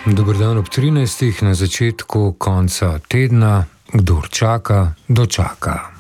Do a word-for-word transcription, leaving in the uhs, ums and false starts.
Dober dan ob trinajstih na začetku konca tedna. Kdor čaka, dočaka.